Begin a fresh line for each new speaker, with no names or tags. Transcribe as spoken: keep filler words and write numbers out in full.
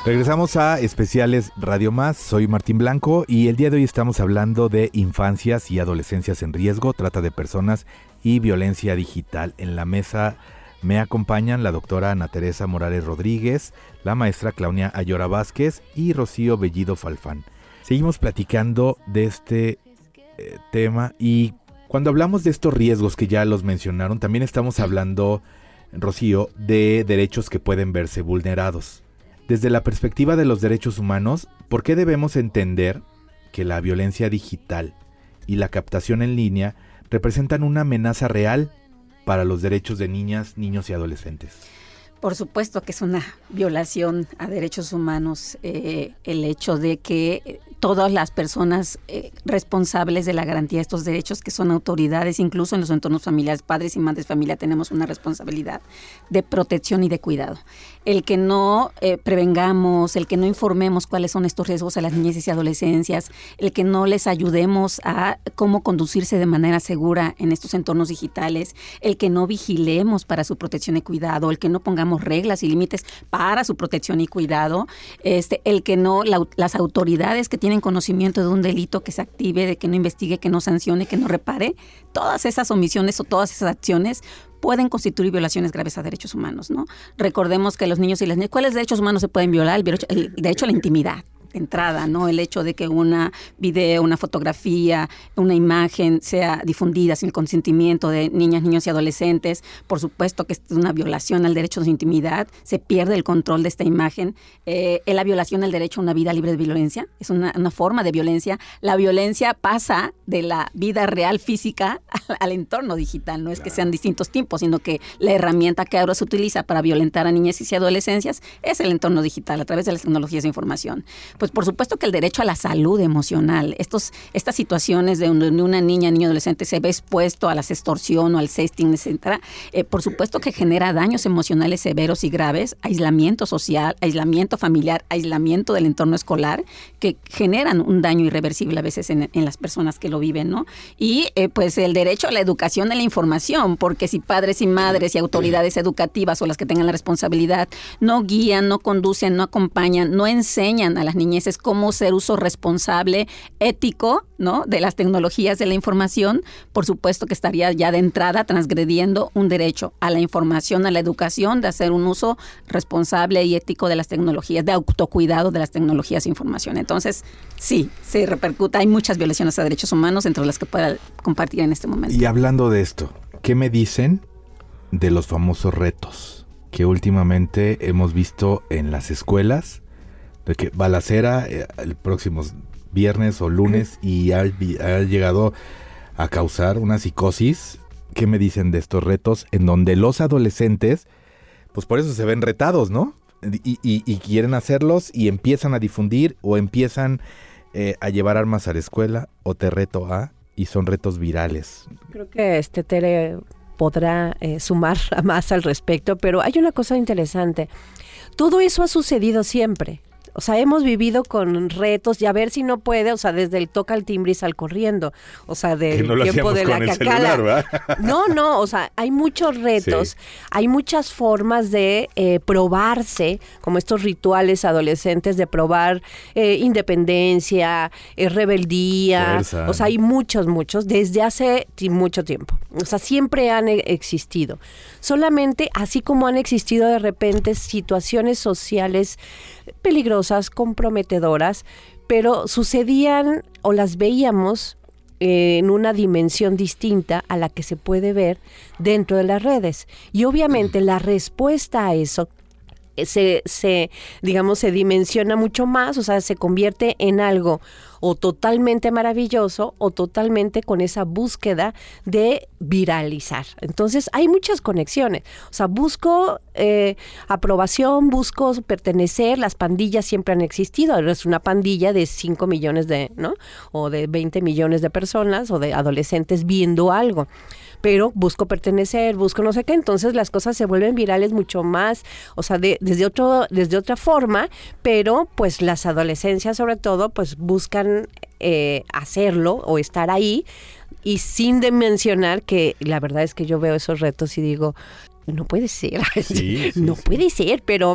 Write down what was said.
Regresamos a Especiales Radio Más, soy Martín Blanco y el día de hoy estamos hablando de infancias y adolescencias en riesgo, trata de personas y violencia digital. En la mesa me acompañan la doctora Ana Teresa Morales Rodríguez, la maestra Claudia Ayora Vázquez y Rocío Bellido Falfán. Seguimos platicando de este eh, tema y cuando hablamos de estos riesgos que ya los mencionaron, también estamos hablando, Rocío, de derechos que pueden verse vulnerados. Desde la perspectiva de los derechos humanos, ¿por qué debemos entender que la violencia digital y la captación en línea representan una amenaza real para los derechos de niñas, niños y adolescentes?
Por supuesto que es una violación a derechos humanos eh, el hecho de que todas las personas eh, responsables de la garantía de estos derechos, que son autoridades, incluso en los entornos familiares, padres y madres de familia, tenemos una responsabilidad de protección y de cuidado. El que no eh, prevengamos, el que no informemos cuáles son estos riesgos a las niñeces y adolescencias, el que no les ayudemos a cómo conducirse de manera segura en estos entornos digitales, el que no vigilemos para su protección y cuidado, el que no pongamos reglas y límites para su protección y cuidado, este, el que no, la, las autoridades que tienen conocimiento de un delito que se active, de que no investigue, que no sancione, que no repare, todas esas omisiones o todas esas acciones pueden constituir violaciones graves a derechos humanos, ¿no? Recordemos que los niños y las niñas, ¿cuáles derechos humanos se pueden violar? El derecho, el derecho a la intimidad. Entrada, ¿no? El hecho de que una video, una fotografía, una imagen sea difundida sin el consentimiento de niñas, niños y adolescentes, por supuesto que es una violación al derecho de intimidad, se pierde el control de esta imagen, eh, es la violación al derecho a una vida libre de violencia, es una, una forma de violencia. La violencia pasa de la vida real física al, al entorno digital, no es que sean distintos tiempos, sino que la herramienta que ahora se utiliza para violentar a niñas y adolescencias es el entorno digital a través de las tecnologías de información. Pues por supuesto que el derecho a la salud emocional, estos, estas situaciones de donde una niña, niño, adolescente se ve expuesto a la extorsión o al sexting, etcétera, eh, por supuesto que genera daños emocionales severos y graves, aislamiento social, aislamiento familiar, aislamiento del entorno escolar, que generan un daño irreversible a veces en, en las personas que lo viven, ¿no? Y eh, pues el derecho a la educación de la información, porque si padres y madres y autoridades educativas o las que tengan la responsabilidad no guían, no conducen, no acompañan, no enseñan a las niñas es cómo ser uso responsable, ético, ¿no? de las tecnologías de la información, por supuesto que estaría ya de entrada transgrediendo un derecho a la información, a la educación, de hacer un uso responsable y ético de las tecnologías, de autocuidado de las tecnologías de información. Entonces, sí, se repercuta, hay muchas violaciones a derechos humanos, entre las que pueda compartir en este momento.
Y hablando de esto, ¿qué me dicen de los famosos retos que últimamente hemos visto en las escuelas? De que balacera eh, el próximo viernes o lunes y ha, ha llegado a causar una psicosis. ¿Qué me dicen de estos retos en donde los adolescentes, pues por eso se ven retados, ¿no? Y, y, y quieren hacerlos y empiezan a difundir o empiezan eh, a llevar armas a la escuela o te reto a, y son retos virales.
Creo que este Tere podrá eh, sumar más al respecto, pero hay una cosa interesante. Todo eso ha sucedido siempre. O sea, hemos vivido con retos y a ver si no puede, o sea, desde el toca el timbre y sal corriendo, o sea, del
no
tiempo de la cacala.
Celular,
no, no, o sea, hay muchos retos, sí. Hay muchas formas de eh, probarse, como estos rituales adolescentes de probar eh, independencia, eh, rebeldía, Fuerza. O sea, hay muchos, muchos, desde hace t- mucho tiempo. O sea, siempre han e- existido. Solamente, así como han existido de repente situaciones sociales peligrosas, comprometedoras, pero sucedían o las veíamos eh, en una dimensión distinta a la que se puede ver dentro de las redes. Y obviamente la respuesta a eso se, se digamos, se dimensiona mucho más, o sea, se convierte en algo o totalmente maravilloso o totalmente con esa búsqueda de viralizar. Entonces, hay muchas conexiones. O sea, busco eh, aprobación, busco pertenecer, las pandillas siempre han existido. Es una pandilla de cinco millones de, ¿no? O de veinte millones de personas o de adolescentes viendo algo. Pero busco pertenecer, busco no sé qué, entonces las cosas se vuelven virales mucho más, o sea, de, desde otro, desde otra forma, pero pues las adolescencias sobre todo, pues buscan eh, hacerlo o estar ahí, y sin de mencionar que la verdad es que yo veo esos retos y digo, no puede ser,
sí, sí,
no
sí.
puede ser, pero